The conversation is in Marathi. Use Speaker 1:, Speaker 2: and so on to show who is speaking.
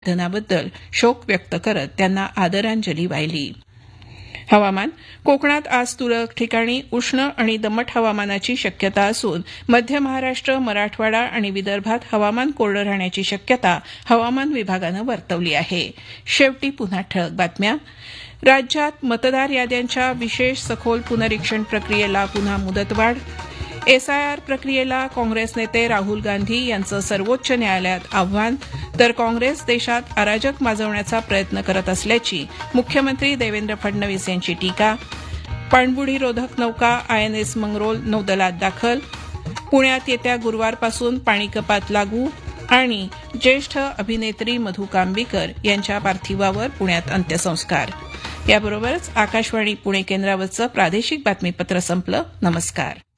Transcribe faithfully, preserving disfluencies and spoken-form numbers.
Speaker 1: निधनाबद्दल शोक व्यक्त करत त्यांना आदरांजली वाहिली. हवामान. कोकणात आज तुरळक ठिकाणी उष्ण आणि दमट हवामानाची शक्यता असून मध्य महाराष्ट्र, मराठवाडा आणि विदर्भात हवामान कोरडं राहण्याची शक्यता हवामान विभागानं वर्तवली आहे. शेवटी पुन्हा ठळक बातम्या. राज्यात मतदार याद्यांच्या विशेष सखोल पुनरीक्षण प्रक्रियेला पुन्हा मुदतवाढ. एसआयआर प्रक्रियेला काँग्रेस नेते राहुल गांधी यांचं सर्वोच्च न्यायालयात आव्हान. तर काँग्रेस देशात अराजक माजवण्याचा प्रयत्न करत असल्याची मुख्यमंत्री देवेंद्र फडणवीस यांची टीका. पाणबुडीरोधक नौका आयएनएस मंगरोळ नौदलात दाखल. पुण्यात येत्या गुरुवारपासून पाणी कपात लागू. आणि ज्येष्ठ अभिनेत्री मधू कांबीकर यांच्या पार्थिवावर पुण्यात अंत्यसंस्कार. याबरोबरच आकाशवाणी पुणे केंद्रावरचं प्रादेशिक बातमीपत्र संपलं. नमस्कार.